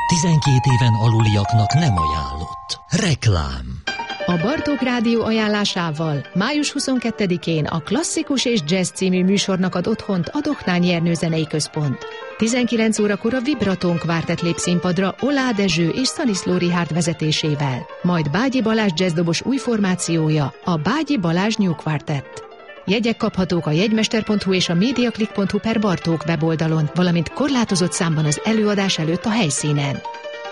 12 éven aluliaknak nem ajánlott. Reklám. A Bartók Rádió ajánlásával május 22-én a Klasszikus és Jazz című műsornak ad otthont a Dohnányi Ernő Zenei Központ. 19 órakor a Vibraton Quartet lép színpadra Olá Dezső és Szaniszló Richárd vezetésével. Majd Bágyi Balázs jazzdobos új formációja, a Bágyi Balázs New Quartet. Jegyek kaphatók a jegymester.hu és a mediaclick.hu/Bartók weboldalon, valamint korlátozott számban az előadás előtt a helyszínen.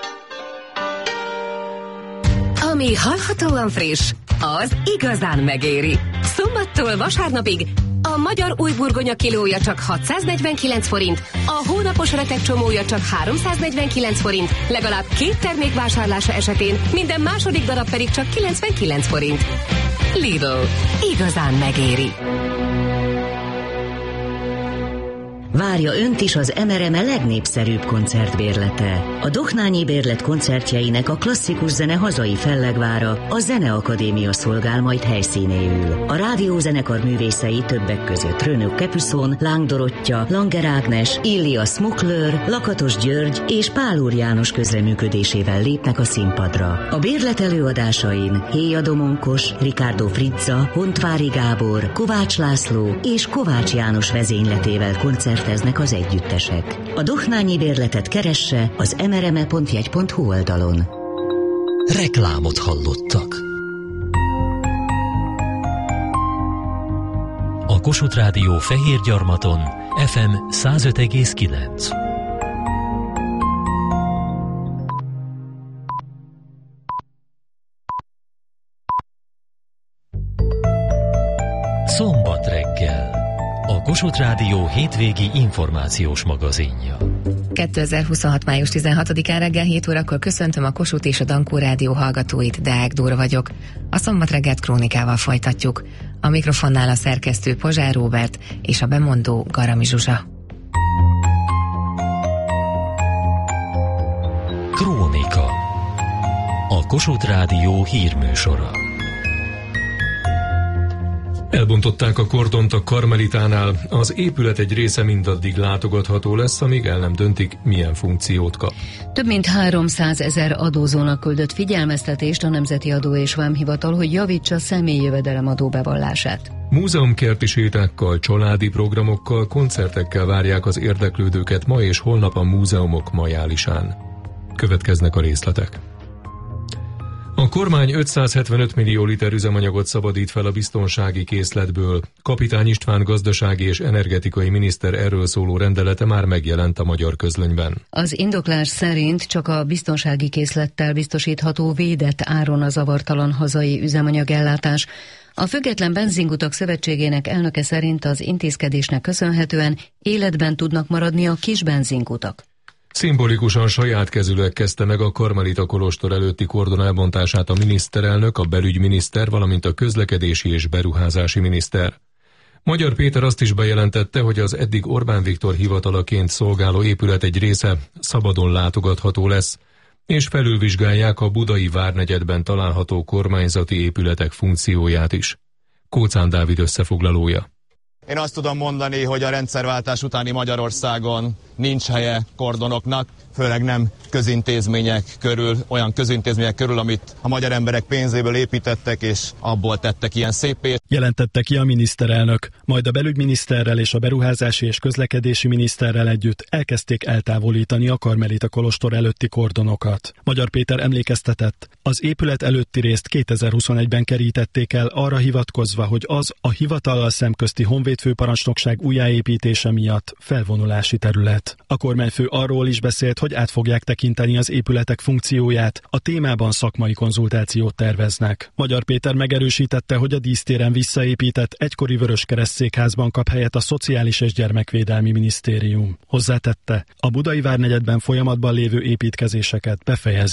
Ami hallhatóan friss, az igazán megéri. Szombattól vasárnapig a magyar újburgonya kilója csak 649 forint, a hónapos retek csomója csak 349 forint, legalább 2 termék vásárlása esetén minden második darab pedig csak 99 forint. Lidl. Igazán megéri. Várja önt is az MRME legnépszerűbb koncertbérlete. A Dohnányi Bérlet koncertjeinek a klasszikus zene hazai fellegvára, a Zeneakadémia szolgál majd helyszínéül. A rádiózenekar művészei többek között Rönök Kepüszon, Láng Dorottya, Langer Ágnes, Illia Smukler, Lakatos György és Pál Úr János közreműködésével lépnek a színpadra. A bérlet előadásain Héja Domonkos, Ricardo Frizza, Hontvári Gábor, Kovács László és Kovács János vezényletével koncerteznek az együttesek. A Dohnányi Bérletet keresse az mrme.jegy.hu oldalon. Reklámot hallottak. A Kossuth Rádió Fehérgyarmaton FM 105,9. Szombat reggel. A Kossuth Rádió hétvégi információs magazinja. 2026. május 16-án reggel 7 órakor köszöntöm a Kossuth és a Dankó Rádió hallgatóit, Deák Dóra vagyok. A szombat reggelt krónikával folytatjuk. A mikrofonnál a szerkesztő Pozsár Róbert és a bemondó Garami Zsuzsa. Krónika. A Kossuth Rádió hírműsora. Elbontották a kordont a Karmelitánál, az épület egy része mindaddig látogatható lesz, amíg el nem döntik, milyen funkciót kap. Több mint 300 000 adózónak küldött figyelmeztetést a Nemzeti Adó és Vámhivatal, hogy javítsa személyi jövedelemadó bevallását. Múzeumkerti sétákkal, családi programokkal, koncertekkel várják az érdeklődőket ma és holnap a múzeumok majálisán. Következnek a részletek. A kormány 575 millió liter üzemanyagot szabadít fel a biztonsági készletből. Kapitány István gazdasági és energetikai miniszter erről szóló rendelete már megjelent a magyar közlönyben. Az indoklás szerint csak a biztonsági készlettel biztosítható védett áron a zavartalan hazai üzemanyagellátás. A Független Benzinkutak Szövetségének elnöke szerint az intézkedésnek köszönhetően életben tudnak maradni a kis benzinkutak. Szimbolikusan saját kezűleg kezdte meg a Karmelita kolostor előtti kordon elbontását a miniszterelnök, a belügyminiszter, valamint a közlekedési és beruházási miniszter. Magyar Péter azt is bejelentette, hogy az eddig Orbán Viktor hivatalaként szolgáló épület egy része szabadon látogatható lesz, és felülvizsgálják a budai várnegyedben található kormányzati épületek funkcióját is. Kóczán Dávid összefoglalója. Én azt tudom mondani, hogy a rendszerváltás utáni Magyarországon nincs helye kordonoknak, főleg nem közintézmények körül, olyan közintézmények körül, amit a magyar emberek pénzéből építettek, és abból tettek ilyen szépé. Jelentette ki a miniszterelnök, majd a belügyminiszterrel és a beruházási és közlekedési miniszterrel együtt elkezdték eltávolítani a Karmelita kolostor előtti kordonokat. Magyar Péter emlékeztetett, az épület előtti részt 2021-ben kerítették el arra hivatkozva, hogy az a hivatallal szemközti honvédfőparancsnokság újjáépítése miatt felvonulási terület. A kormányfő arról is beszélt, hogy át fogják tekinteni az épületek funkcióját, a témában szakmai konzultációt terveznek. Magyar Péter megerősítette, hogy a dísztéren visszaépített egykori Vöröskereszt székházban kap helyet a Szociális és Gyermekvédelmi Minisztérium. Hozzátette, a budai várnegyedben folyamatban lévő építkezéseket befejezik.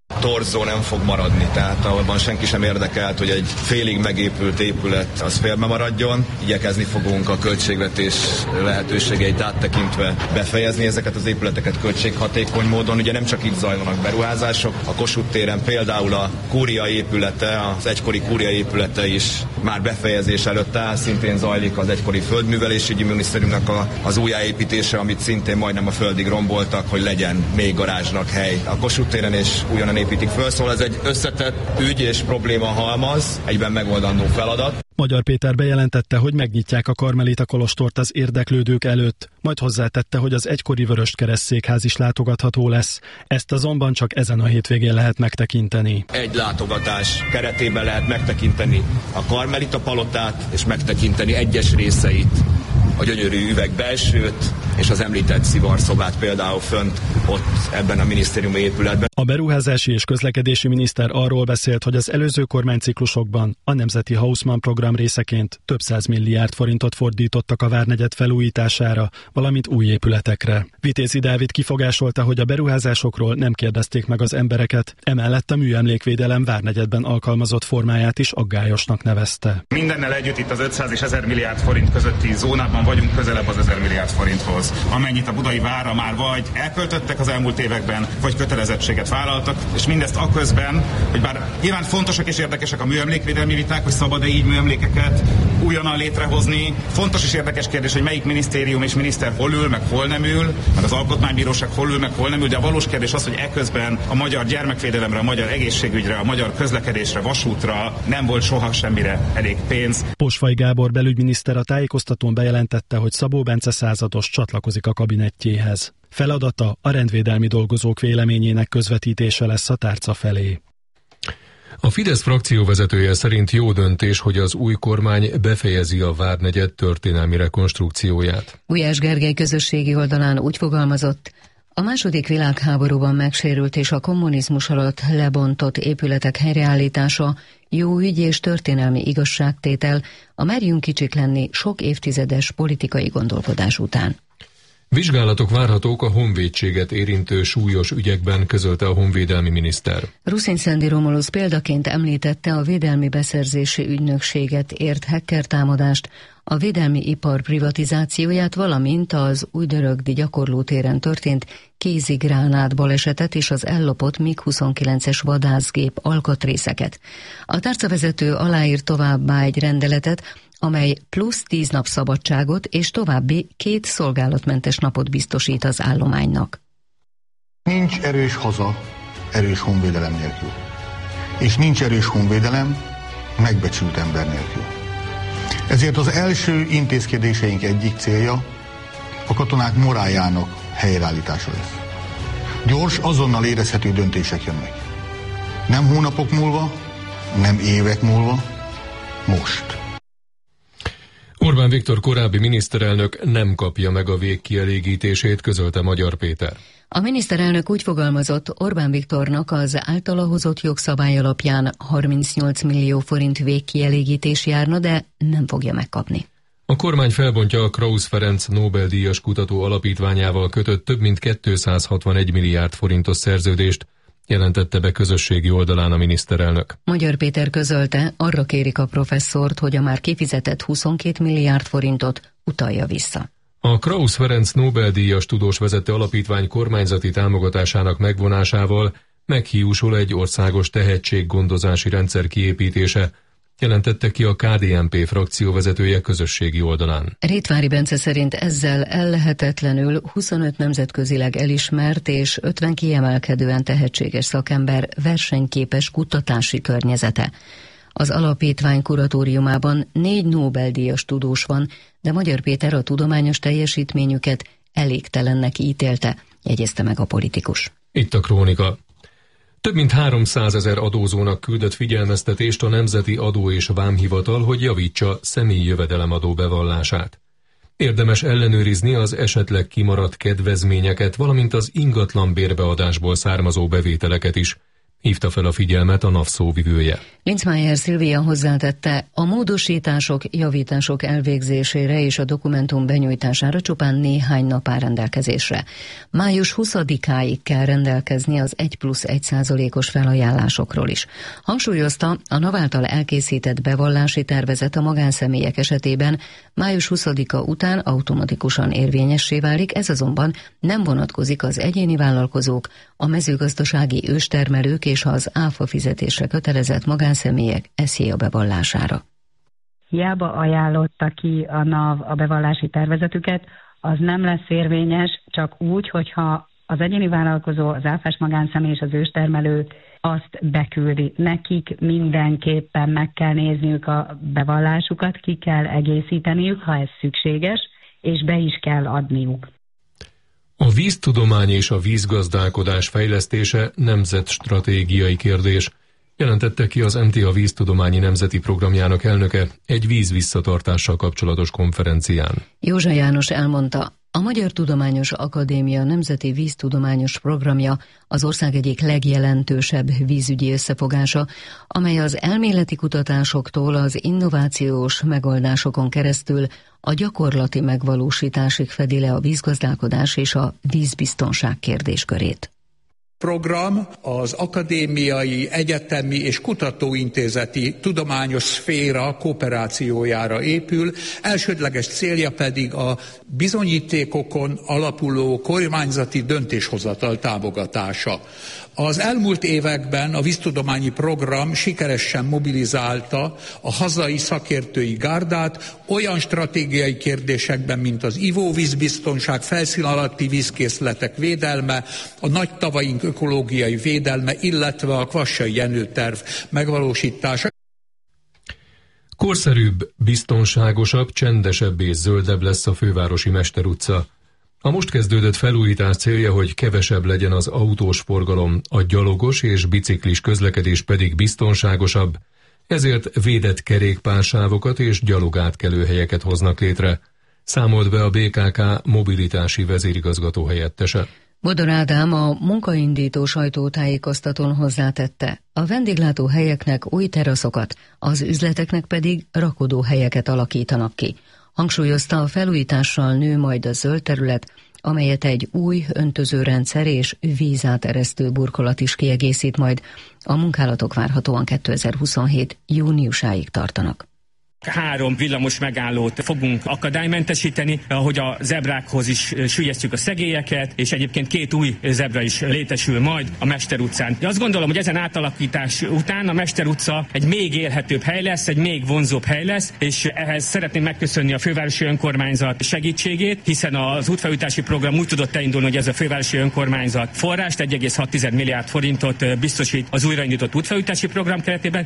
Torzó nem fog maradni, tehát abban senki sem érdekelt, hogy egy félig megépült épület az félbe maradjon. Igyekezni fogunk a költségvetés lehetőségeit áttekintve befejezni ezeket az épületeket költséghatékony módon. Ugye nem csak itt zajlanak beruházások, a Kossuth téren például a kúria épülete, az egykori kúria épülete is már befejezés előtt áll, szintén zajlik az egykori földművelésügyi minisztériumnak az újjáépítése, amit szintén majdnem a földig romboltak, hogy legyen még garázsnak hely. A Kossuth téren és újonnan építik föl, szóval ez egy összetett ügy és probléma halmaz, egyben megoldandó feladat. Magyar Péter bejelentette, hogy megnyitják a Karmelita kolostort az érdeklődők előtt, majd hozzátette, hogy az egykori Vöröskereszt székház is látogatható lesz. Ezt azonban csak ezen a hétvégén lehet megtekinteni. Egy látogatás keretében lehet megtekinteni a Karmelita palotát, és megtekinteni egyes részeit, a gyönyörű üvegbelsőt, és az említett szivarszobát például fönt ott ebben a minisztériumi épületben. A beruházási és közlekedési miniszter arról beszélt, hogy az előző kormányciklusokban a Nemzeti Haussmann program részeként több 100 milliárd forintot fordítottak a várnegyed felújítására, valamint új épületekre. Vitézi Dávid kifogásolta, hogy a beruházásokról nem kérdezték meg az embereket, emellett a műemlékvédelem várnegyedben alkalmazott formáját is aggályosnak nevezte. Mindennel együtt itt az 500 és 1000 milliárd forint közötti zónában vagyunk, közelebb az 1000 milliárd forinthoz. Amennyit a budai várra már vagy elköltöttek az elmúlt években, vagy kötelezettséget vállaltak, és mindezt akközben, hogy bár nyilván fontosak és érdekesek a műemlékvédelmi viták, hogy szabad-e így műemlékeket újonnan létrehozni. Fontos és érdekes kérdés, hogy melyik minisztérium és miniszter hol ül, meg hol nem ül, meg az alkotmánybíróság hol ül, meg hol nem ül, de a valós kérdés az, hogy eközben a magyar gyermekvédelemre, a magyar egészségügyre, a magyar közlekedésre, vasútra nem volt soha semmire elég pénz. Posvay Gábor belügyminiszter a tájékoztatón bejelentette, hogy Szabó Bence százados csatlakozik a kabinettjéhez. Feladata a rendvédelmi dolgozók véleményének közvetítése lesz a tárca felé. A Fidesz frakcióvezetője szerint jó döntés, hogy az új kormány befejezi a várnegyed történelmi rekonstrukcióját. Gulyás Gergely közösségi oldalán úgy fogalmazott, a II. Világháborúban megsérült és a kommunizmus alatt lebontott épületek helyreállítása jó ügy és történelmi igazságtétel a merjünk kicsik lenni sok évtizedes politikai gondolkodás után. Vizsgálatok várhatók a honvédséget érintő súlyos ügyekben, közölte a honvédelmi miniszter. Ruszin-Szendi Romulusz példaként említette a védelmi beszerzési ügynökséget ért hacker támadást, a védelmi ipar privatizációját, valamint az Újdörögdi gyakorlótéren történt kézigránát balesetet és az ellopott MiG-29-es vadászgép alkatrészeket. A tárcavezető aláírt továbbá egy rendeletet, amely plusz 10 nap szabadságot és további 2 szolgálatmentes napot biztosít az állománynak. Nincs erős haza erős honvédelem nélkül. És nincs erős honvédelem megbecsült ember nélkül. Ezért az első intézkedéseink egyik célja a katonák moráljának helyreállítása lesz. Gyors, azonnal érezhető döntések jönnek. Nem hónapok múlva, nem évek múlva, most. Orbán Viktor korábbi miniszterelnök nem kapja meg a végkielégítését, közölte Magyar Péter. A miniszterelnök úgy fogalmazott, Orbán Viktornak az általa hozott jogszabály alapján 38 millió forint végkielégítés járna, de nem fogja megkapni. A kormány felbontja a Krausz Ferenc Nobel-díjas kutató alapítványával kötött több mint 261 milliárd forintos szerződést, jelentette be közösségi oldalán a miniszterelnök. Magyar Péter közölte, arra kérik a professzort, hogy a már kifizetett 22 milliárd forintot utalja vissza. A Krausz Ferenc Nobel-díjas tudós vezette alapítvány kormányzati támogatásának megvonásával meghiúsul egy országos tehetséggondozási rendszer kiépítése, jelentette ki a KDNP frakcióvezetője közösségi oldalán. Rétvári Bence szerint ezzel ellehetetlenül 25 nemzetközileg elismert és 50 kiemelkedően tehetséges szakember versenyképes kutatási környezete. Az alapítvány kuratóriumában 4 Nobel-díjas tudós van, de Magyar Péter a tudományos teljesítményüket elégtelennek ítélte, jegyezte meg a politikus. Itt a krónika. Több mint 300 000 adózónak küldött figyelmeztetést a Nemzeti Adó és Vámhivatal, hogy javítsa személyi jövedelemadó bevallását. Érdemes ellenőrizni az esetleg kimaradt kedvezményeket, valamint az ingatlan bérbeadásból származó bevételeket is, hívta fel a figyelmet a NAV szóvivője. Linzmeier Szilvia hozzátette, a módosítások, javítások elvégzésére és a dokumentum benyújtására csupán néhány nap áll rendelkezésre. Május 20-áig kell rendelkezni az 1+1%-os felajánlásokról is. Hangsúlyozta, a NAV által elkészített bevallási tervezet a magánszemélyek esetében május 20-a után automatikusan érvényessé válik, ez azonban nem vonatkozik az egyéni vállalkozók, a mezőgazdasági őstermelők és az áfa fizetésre kötelezett magánszemélyek SZIA bevallására. Hiába ajánlotta ki a NAV a bevallási tervezetüket, az nem lesz érvényes, csak úgy, hogyha az egyéni vállalkozó, az áfás magánszemély és az őstermelő azt beküldi. Nekik mindenképpen meg kell nézniük a bevallásukat, ki kell egészíteniük, ha ez szükséges, és be is kell adniuk. A víztudomány és a vízgazdálkodás fejlesztése nemzetstratégiai kérdés, jelentette ki az MTA víztudományi nemzeti programjának elnöke egy vízvisszatartással kapcsolatos konferencián. Józsa János elmondta, a Magyar Tudományos Akadémia Nemzeti Víztudományos Programja az ország egyik legjelentősebb vízügyi összefogása, amely az elméleti kutatásoktól az innovációs megoldásokon keresztül a gyakorlati megvalósításig fedi le a vízgazdálkodás és a vízbiztonság kérdéskörét. Program az akadémiai, egyetemi és kutatóintézeti tudományos szféra kooperációjára épül, elsődleges célja pedig a bizonyítékokon alapuló kormányzati döntéshozatal támogatása. Az elmúlt években a víztudományi program sikeresen mobilizálta a hazai szakértői gárdát olyan stratégiai kérdésekben, mint az ivóvízbiztonság, felszín alatti vízkészletek védelme, a nagy tavaink ökológiai védelme, illetve a Kvassai Jenő terv megvalósítása. Korszerűbb, biztonságosabb, csendesebb és zöldebb lesz a fővárosi Mester utca. A most kezdődött felújítás célja, hogy kevesebb legyen az autós forgalom, a gyalogos és biciklis közlekedés pedig biztonságosabb, ezért védett kerékpársávokat és gyalogátkelőhelyeket hoznak létre, számolt be a BKK mobilitási vezérigazgató helyettese. Bodor Ádám a munkaindító sajtótájékoztatón hozzátette, a vendéglátóhelyeknek új teraszokat, az üzleteknek pedig rakodóhelyeket alakítanak ki. Hangsúlyozta, a felújítással nő majd a zöld terület, amelyet egy új öntözőrendszer és vízáteresztő burkolat is kiegészít majd. A munkálatok várhatóan 2027. júniusáig tartanak. 3 villamos megállót fogunk akadálymentesíteni, ahogy a zebrákhoz is süllyesztjük a szegélyeket, és egyébként 2 új zebra is létesül majd a Mester utcán. De azt gondolom, hogy ezen átalakítás után a Mester utca egy még élhetőbb hely lesz, egy még vonzóbb hely lesz, és ehhez szeretném megköszönni a fővárosi önkormányzat segítségét, hiszen az útfelújítási program úgy tudott elindulni, hogy ez a fővárosi önkormányzat forrást, 1,6 milliárd forintot biztosít az újraindított útfelújítási program keretében.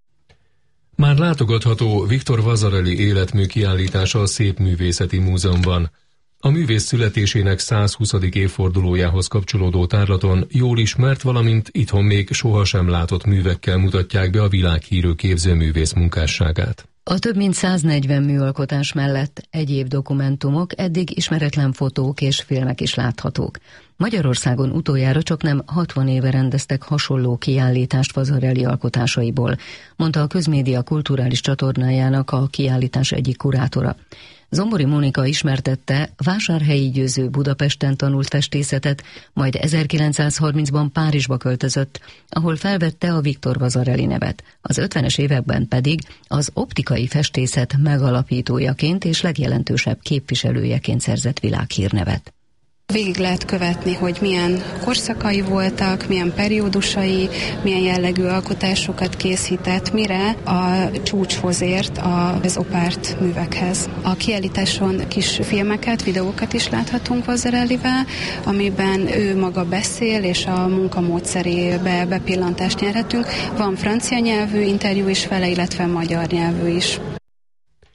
Már látogatható Viktor Vasarely életmű kiállítása a Szépművészeti Múzeumban. A művész születésének 120. évfordulójához kapcsolódó tárlaton jól ismert, valamint itthon még sohasem látott művekkel mutatják be a világhírű képzőművész munkásságát. A több mint 140 műalkotás mellett egyéb dokumentumok, eddig ismeretlen fotók és filmek is láthatók. Magyarországon utoljára csaknem 60 éve rendeztek hasonló kiállítást Vasarely alkotásaiból, mondta a Közmédia kulturális csatornájának a kiállítás egyik kurátora. Zombori Mónika ismertette, Vásárhelyi Győző Budapesten tanult festészetet, majd 1930-ban Párizsba költözött, ahol felvette a Viktor Vasarely nevet. Az 50-es években pedig az optikai festészet megalapítójaként és legjelentősebb képviselőjeként szerzett világhírnevet. Végig lehet követni, hogy milyen korszakai voltak, milyen periódusai, milyen jellegű alkotásokat készített, mire a csúcshoz ért az opárt művekhez. A kiállításon kis filmeket, videókat is láthatunk Vasarelyvel, amiben ő maga beszél, és a munkamódszerébe bepillantást nyerhetünk. Van francia nyelvű interjú is vele, illetve magyar nyelvű is.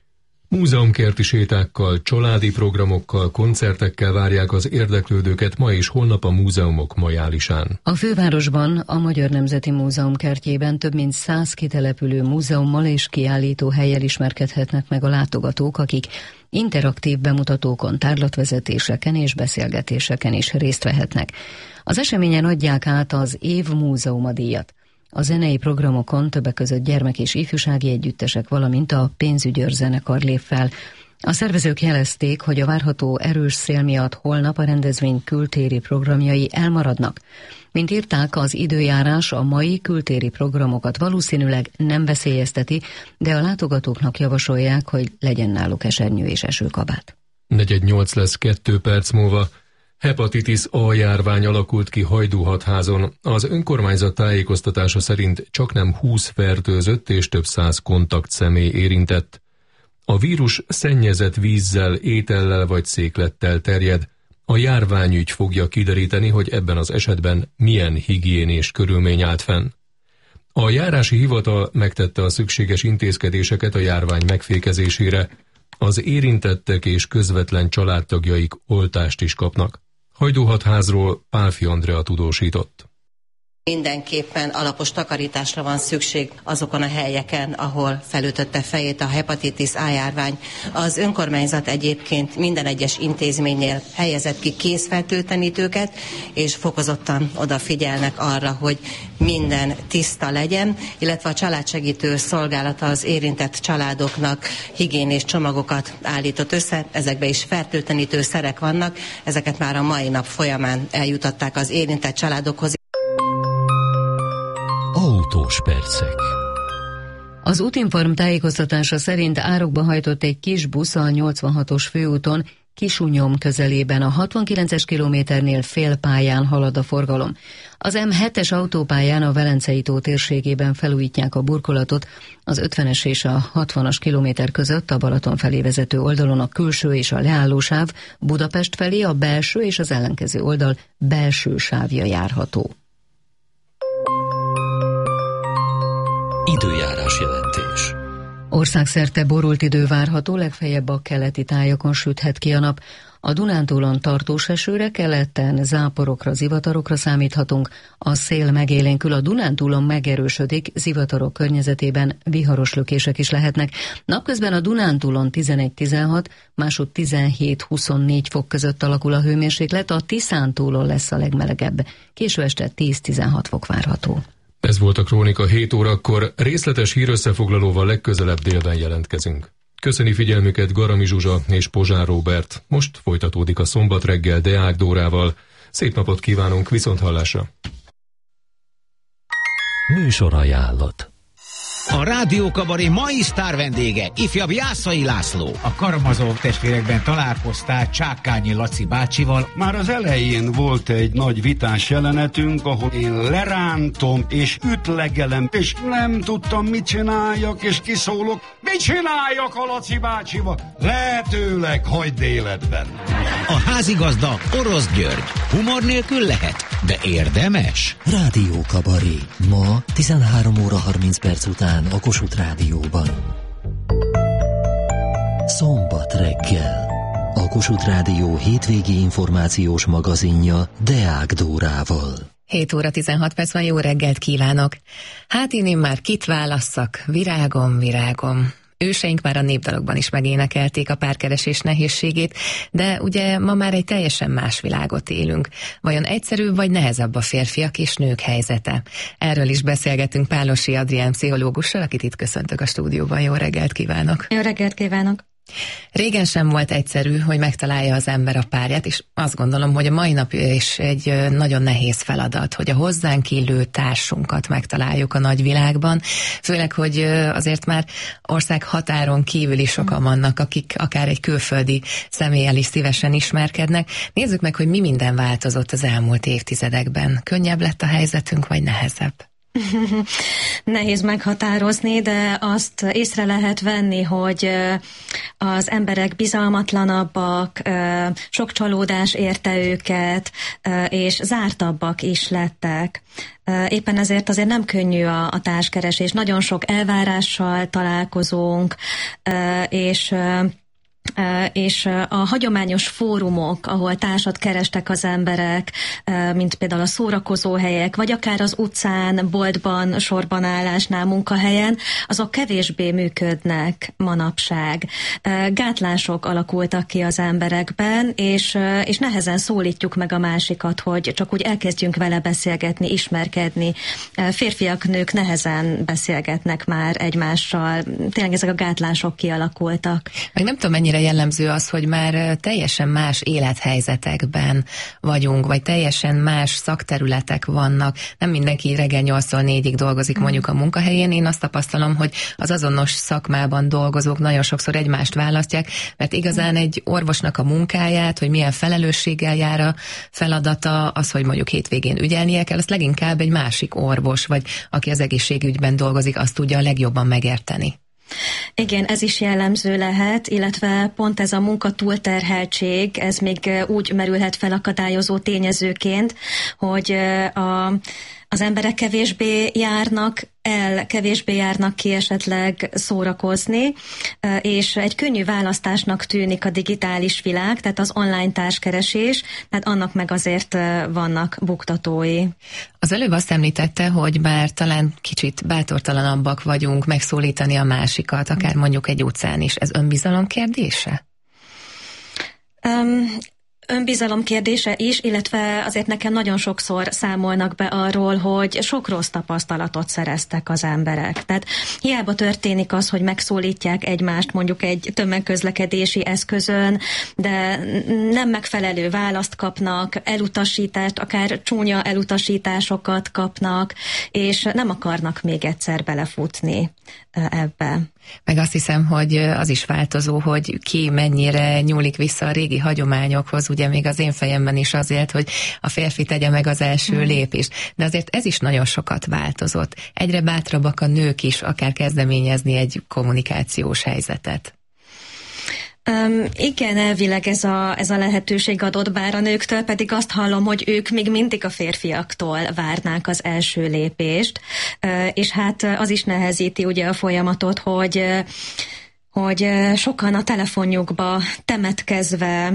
Múzeumkerti sétákkal, családi programokkal, koncertekkel várják az érdeklődőket ma és holnap a múzeumok majálisán. A fővárosban, a Magyar Nemzeti Múzeum kertjében több mint 100 kitelepülő múzeummal és kiállító hellyel ismerkedhetnek meg a látogatók, akik interaktív bemutatókon, tárlatvezetéseken és beszélgetéseken is részt vehetnek. Az eseményen adják át az Év Múzeuma díjat. A zenei programokon többek között gyermek- és ifjúsági együttesek, valamint a Pénzügyőr zenekar lép fel. A szervezők jelezték, hogy a várható erős szél miatt holnap a rendezvény kültéri programjai elmaradnak. Mint írták, az időjárás a mai kültéri programokat valószínűleg nem veszélyezteti, de a látogatóknak javasolják, hogy legyen náluk esernyő és esőkabát. 4:08 lesz 2 perc múlva. Hepatitis A járvány alakult ki Hajdúhatházon. Az önkormányzat tájékoztatása szerint csaknem 20 fertőzött és több 100 kontaktszemély érintett. A vírus szennyezett vízzel, étellel vagy széklettel terjed. A járványügy fogja kideríteni, hogy ebben az esetben milyen higiénés körülmény állt fenn. A járási hivatal megtette a szükséges intézkedéseket a járvány megfékezésére. Az érintettek és közvetlen családtagjaik oltást is kapnak. Hajdúhatházról Pálfi Andrea tudósított. Mindenképpen alapos takarításra van szükség azokon a helyeken, ahol felütötte fejét a hepatitis A járvány. Az önkormányzat egyébként minden egyes intézménynél helyezett ki kézfertőtlenítőket, és fokozottan odafigyelnek arra, hogy minden tiszta legyen, illetve a családsegítő szolgálata az érintett családoknak higiénés csomagokat állított össze, ezekben is fertőtlenítő szerek vannak, ezeket már a mai nap folyamán eljutatták az érintett családokhoz. Autós percek. Az Útinform tájékoztatása szerint árokba hajtott egy kis busz a 86-os főúton, Kisunyom közelében a 69-es kilométernél félpályán halad a forgalom. Az M7-es autópályán a Velencei tó térségében felújítják a burkolatot, az 50-es és a 60-as kilométer között a Balaton felé vezető oldalon a külső és a leállósáv, Budapest felé a belső és az ellenkező oldal belső sávja járható. Időjárás jelentés. Országszerte borult idő várható, legfeljebb a keleti tájakon süthet ki a nap. A Dunántúlon tartós esőre, keleten záporokra, zivatarokra számíthatunk. A szél megélénkül, a Dunántúlon megerősödik, zivatarok környezetében viharos lökések is lehetnek. Napközben a Dunántúlon 11-16, másút 17-24 fok között alakul a hőmérséklet, a Tiszántúlon lesz a legmelegebb. Késő este 10-16 fok várható. Ez volt a Krónika 7 órakor, részletes hírösszefoglalóval legközelebb délben jelentkezünk. Köszöni figyelmüket Garami Zsuzsa és Pozsár Róbert. Most folytatódik a Szombat reggel Deák Dórával. Szép napot kívánunk, viszonthallásra! Műsorajánlat. A Rádió Kabaré mai sztár vendége, ifjabb Jászai László. A Karamazov testvérekben találkoztál Csákányi Laci bácsival. Már az elején volt egy nagy vitás jelenetünk, ahol én lerántom és ütlegelem, és nem tudtam, mit csináljak, és kiszólok, mit csináljak a Laci bácsival? Lehetőleg hagyd életben. A házigazda Orosz György. Humor nélkül lehet, de érdemes. Rádió Kabaré. Ma 13 óra 30 perc után a Kossuth Rádióban. Szombat reggel. A Kossuth Rádió hétvégi információs magazinja Deák Dórával. 7 óra 16 perc van, jó reggelt kívánok! Hát én már kit válasszak, virágom, virágom. Őseink már a népdalokban is megénekelték a párkeresés nehézségét, de ugye ma már egy teljesen más világot élünk. Vajon egyszerűbb vagy nehezebb a férfiak és nők helyzete? Erről is beszélgetünk Pálosi Adrián pszichológussal, akit itt köszöntök a stúdióban. Jó reggelt kívánok! Jó reggelt kívánok! Régen sem volt egyszerű, hogy megtalálja az ember a párját, és azt gondolom, hogy a mai nap is egy nagyon nehéz feladat, hogy a hozzánk illő társunkat megtaláljuk a nagyvilágban, főleg, hogy azért már ország határon kívül is sokan vannak, akik akár egy külföldi személlyel is szívesen ismerkednek. Nézzük meg, hogy mi minden változott az elmúlt évtizedekben. Könnyebb lett a helyzetünk, vagy nehezebb? Nehéz meghatározni, de azt észre lehet venni, hogy az emberek bizalmatlanabbak, sok csalódás érte őket, és zártabbak is lettek. Éppen ezért azért nem könnyű a társkeresés. Nagyon sok elvárással találkozunk, és a hagyományos fórumok, ahol társat kerestek az emberek, mint például a szórakozóhelyek, vagy akár az utcán, boltban, sorbanállásnál, munkahelyen, azok kevésbé működnek manapság. Gátlások alakultak ki az emberekben, és nehezen szólítjuk meg a másikat, hogy csak úgy elkezdjünk vele beszélgetni, ismerkedni. Férfiak, nők nehezen beszélgetnek már egymással. Tényleg ezek a gátlások kialakultak. Meg nem tudom, mennyire jellemző az, hogy már teljesen más élethelyzetekben vagyunk, vagy teljesen más szakterületek vannak. Nem mindenki reggel 8-tól 4-ig dolgozik mondjuk a munkahelyén. Én azt tapasztalom, hogy az azonos szakmában dolgozók nagyon sokszor egymást választják, mert igazán egy orvosnak a munkáját, hogy milyen felelősséggel jár a feladata, az, hogy mondjuk hétvégén ügyelnie kell, azt leginkább egy másik orvos, vagy aki az egészségügyben dolgozik, azt tudja a legjobban megérteni. Igen, ez is jellemző lehet, illetve pont ez a munka túlterheltség, ez még úgy merülhet fel akadályozó tényezőként, hogy az emberek kevésbé járnak ki esetleg szórakozni, és egy könnyű választásnak tűnik a digitális világ, tehát az online társkeresés, tehát annak meg azért vannak buktatói. Az előbb azt említette, hogy bár talán kicsit bátortalanabbak vagyunk megszólítani a másikat, akár mondjuk egy utcán is. Ez önbizalom kérdése? Önbizalom kérdése is, illetve azért nekem nagyon sokszor számolnak be arról, hogy sok rossz tapasztalatot szereztek az emberek. Tehát hiába történik az, hogy megszólítják egymást mondjuk egy tömegközlekedési eszközön, de nem megfelelő választ kapnak, elutasítást, akár csúnya elutasításokat kapnak, és nem akarnak még egyszer belefutni ebbe. Meg azt hiszem, hogy az is változó, hogy ki mennyire nyúlik vissza a régi hagyományokhoz, ugye még az én fejemben is azért, hogy a férfi tegye meg az első lépést. De azért ez is nagyon sokat változott. Egyre bátrabbak a nők is akár kezdeményezni egy kommunikációs helyzetet. Igen, elvileg ez a lehetőség adott, bár a nőktől pedig azt hallom, hogy ők még mindig a férfiaktól várnák az első lépést, és hát az is nehezíti ugye a folyamatot, hogy sokan a telefonjukba temetkezve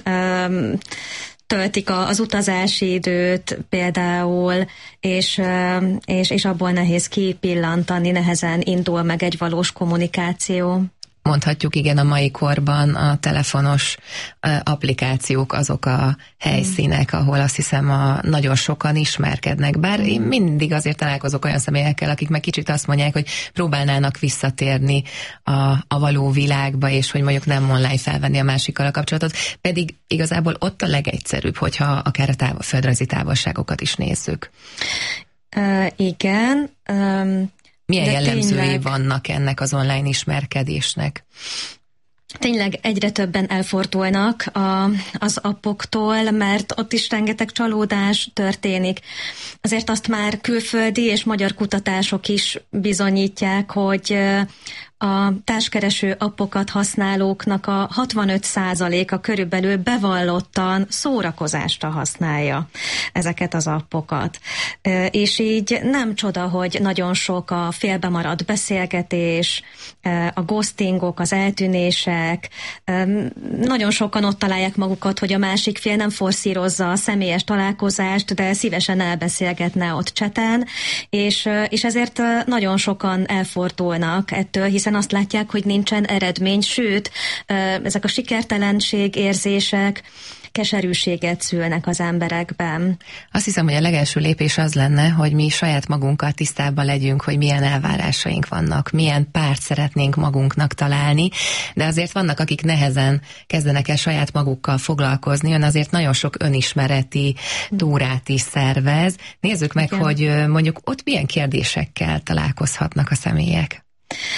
töltik az utazási időt például, és abból nehéz kipillantani, nehezen indul meg egy valós kommunikáció. Mondhatjuk, igen, a mai korban a telefonos applikációk azok a helyszínek, ahol azt hiszem nagyon sokan ismerkednek. Bár én mindig azért találkozok olyan személyekkel, akik meg kicsit azt mondják, hogy próbálnának visszatérni a való világba, és hogy mondjuk nem online felvenni a másikkal a kapcsolatot. Pedig igazából ott a legegyszerűbb, hogyha akár a földrajzi távolságokat is nézzük. Igen. Milyen jellemzői vannak ennek az online ismerkedésnek? Tényleg egyre többen elfordulnak az appoktól, mert ott is rengeteg csalódás történik. Azért azt már külföldi és magyar kutatások is bizonyítják, hogy a társkereső appokat használóknak a 65%-a körülbelül bevallottan szórakozásra használja ezeket az appokat. És így nem csoda, hogy nagyon sok a félbemaradt beszélgetés, a ghostingok, az eltűnések. Nagyon sokan ott találják magukat, hogy a másik fél nem forszírozza a személyes találkozást, de szívesen elbeszélgetne ott cseten, és ezért nagyon sokan elfordulnak ettől, hiszen azt látják, hogy nincsen eredmény, sőt, ezek a sikertelenség érzések keserűséget szülnek az emberekben. Azt hiszem, hogy a legelső lépés az lenne, hogy mi saját magunkkal tisztában legyünk, hogy milyen elvárásaink vannak, milyen párt szeretnénk magunknak találni, de azért vannak, akik nehezen kezdenek el saját magukkal foglalkozni, ön azért nagyon sok önismereti túrát is szervez. Nézzük meg, hogy mondjuk ott milyen kérdésekkel találkozhatnak a személyek.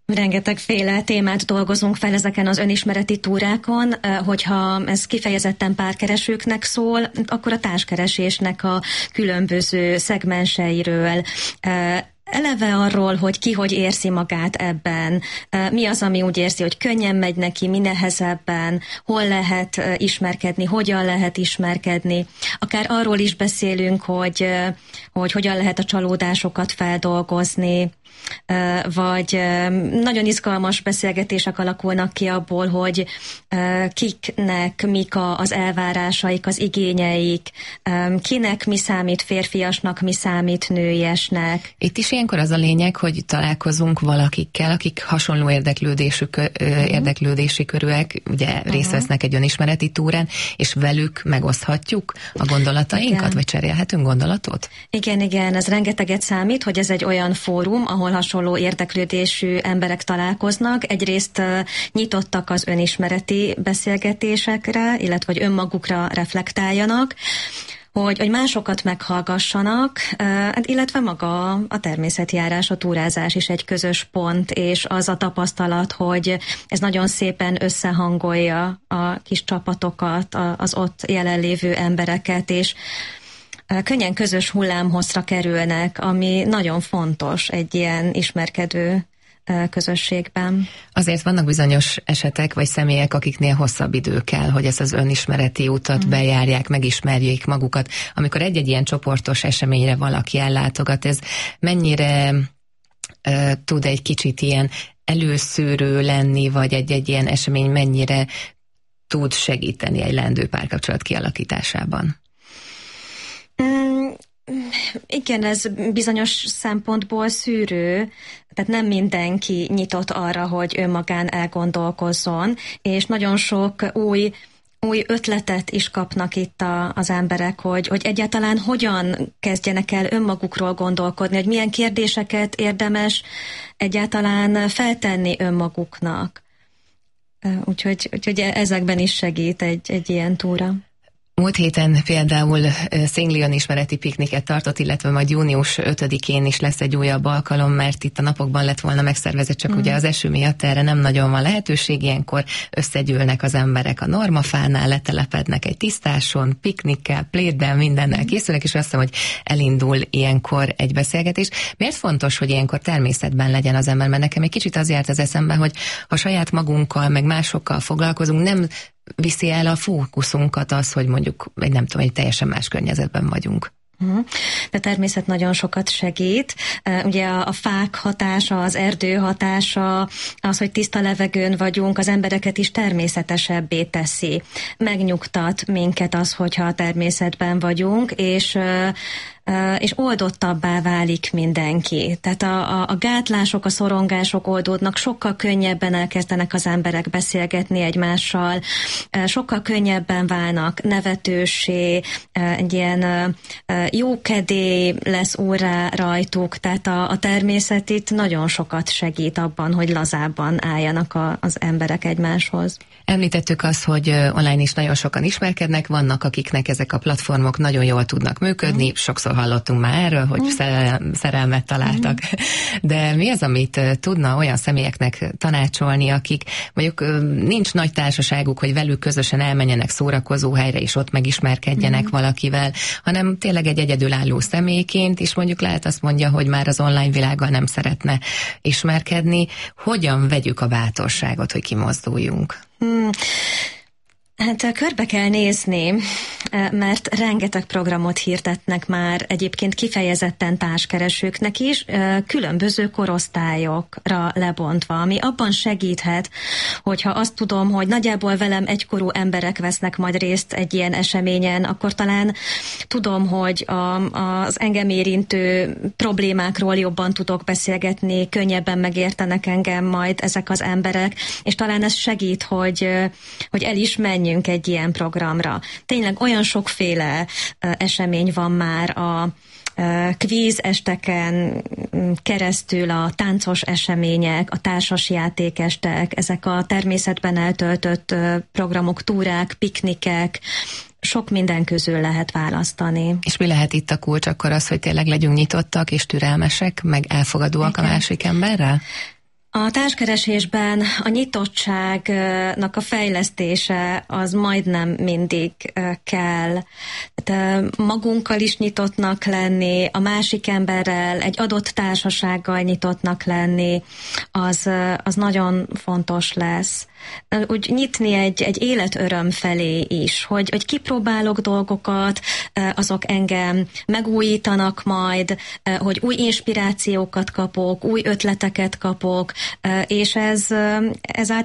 Rengetegféle témát dolgozunk fel ezeken az önismereti túrákon, hogyha ez kifejezetten párkeresőknek szól, akkor a társkeresésnek a különböző szegmenseiről, eleve arról, hogy ki hogy érzi magát ebben, mi az, ami úgy érzi, hogy könnyen megy neki, mi nehezebben, hol lehet ismerkedni, hogyan lehet ismerkedni. Akár arról is beszélünk, hogy hogyan lehet a csalódásokat feldolgozni, vagy nagyon izgalmas beszélgetések alakulnak ki abból, hogy kiknek mik az elvárásaik, az igényeik, kinek mi számít férfiasnak, mi számít nőiesnek. Itt is ilyenkor az a lényeg, hogy találkozunk valakikkel, akik hasonló érdeklődési körűek, ugye részt vesznek egy önismereti túrán, és velük megoszthatjuk a gondolatainkat, igen. Vagy cserélhetünk gondolatot? Igen, ez rengeteget számít, hogy ez egy olyan fórum, ahol hasonló érdeklődésű emberek találkoznak. Egyrészt nyitottak az önismereti beszélgetésekre, illetve hogy önmagukra reflektáljanak, hogy másokat meghallgassanak, illetve maga a természetjárás, a túrázás is egy közös pont, és az a tapasztalat, hogy ez nagyon szépen összehangolja a kis csapatokat, az ott jelenlévő embereket, és könnyen közös hullámhosszra kerülnek, ami nagyon fontos egy ilyen ismerkedő közösségben. Azért vannak bizonyos esetek vagy személyek, akiknél hosszabb idő kell, hogy ezt az önismereti utat bejárják, megismerjék magukat. Amikor egy-egy ilyen csoportos eseményre valaki ellátogat, ez mennyire tud egy kicsit ilyen előszűrő lenni, vagy egy ilyen esemény mennyire tud segíteni egy leendő párkapcsolat kialakításában? Igen, ez bizonyos szempontból szűrő, tehát nem mindenki nyitott arra, hogy önmagán elgondolkozzon, és nagyon sok új ötletet is kapnak itt az emberek, hogy egyáltalán hogyan kezdjenek el önmagukról gondolkodni, hogy milyen kérdéseket érdemes egyáltalán feltenni önmaguknak. Úgyhogy ezekben is segít egy ilyen túra. Múlt héten például Szingli önismereti pikniket tartott, illetve majd június 5-én is lesz egy újabb alkalom, mert itt a napokban lett volna megszervezett, csak ugye az eső miatt erre nem nagyon van lehetőség. Ilyenkor összegyűlnek az emberek a normafánál, letelepednek egy tisztáson, piknikkel, pléddel, mindennel készülnek, és azt hiszem, hogy elindul ilyenkor egy beszélgetés. Miért fontos, hogy ilyenkor természetben legyen az ember? Mert nekem egy kicsit az járt az eszembe, hogy ha saját magunkkal, meg másokkal foglalkozunk, nem viszi el a fókuszunkat az, hogy mondjuk egy teljesen más környezetben vagyunk. De természet nagyon sokat segít. Ugye a fák hatása, az erdő hatása, az, hogy tiszta levegőn vagyunk, az embereket is természetesebbé teszi. Megnyugtat minket az, hogyha a természetben vagyunk, és oldottabbá válik mindenki. Tehát a gátlások, a szorongások oldódnak, sokkal könnyebben elkezdenek az emberek beszélgetni egymással, sokkal könnyebben válnak nevetőssé, egy ilyen jókedély lesz úrrá rajtuk, tehát a természet itt nagyon sokat segít abban, hogy lazábban álljanak az emberek egymáshoz. Említettük azt, hogy online is nagyon sokan ismerkednek, vannak, akiknek ezek a platformok nagyon jól tudnak működni, sokszor hallottunk már erről, hogy szerelmet találtak. De mi az, amit tudna olyan személyeknek tanácsolni, akik mondjuk nincs nagy társaságuk, hogy velük közösen elmenjenek szórakozóhelyre, és ott megismerkedjenek valakivel, hanem tényleg egy egyedülálló személyként, és mondjuk lehet azt mondja, hogy már az online világgal nem szeretne ismerkedni. Hogyan vegyük a bátorságot, hogy kimozduljunk? Hát körbe kell nézni, mert rengeteg programot hirdetnek már egyébként kifejezetten társkeresőknek is, különböző korosztályokra lebontva, ami abban segíthet, hogyha azt tudom, hogy nagyjából velem egykorú emberek vesznek majd részt egy ilyen eseményen, akkor talán tudom, hogy az engem érintő problémákról jobban tudok beszélgetni, könnyebben megértenek engem majd ezek az emberek, és talán ez segít, hogy el is menjünk egy ilyen programra. Tényleg olyan sokféle esemény van már a kvíz esteken keresztül, a táncos események, a társasjátékestek, ezek a természetben eltöltött programok, túrák, piknikek, sok minden közül lehet választani. És mi lehet itt a kulcs? Akkor az, hogy tényleg legyünk nyitottak és türelmesek, meg elfogadóak a másik emberrel? A társkeresésben a nyitottságnak a fejlesztése az majdnem mindig kell. Tehát magunkkal is nyitottnak lenni, a másik emberrel, egy adott társasággal nyitottnak lenni, az nagyon fontos lesz. Úgy nyitni egy életöröm felé is, hogy kipróbálok dolgokat, azok engem megújítanak majd, hogy új inspirációkat kapok, új ötleteket kapok, és ez